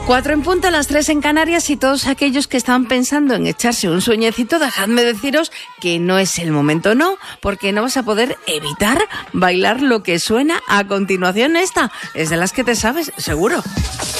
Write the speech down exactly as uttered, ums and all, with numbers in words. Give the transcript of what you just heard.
Cuatro en punto, las tres en Canarias, y todos aquellos que estaban pensando en echarse un sueñecito, dejadme deciros que no es el momento, no, porque no vas a poder evitar bailar lo que suena a continuación. Esta es de las que te sabes, seguro.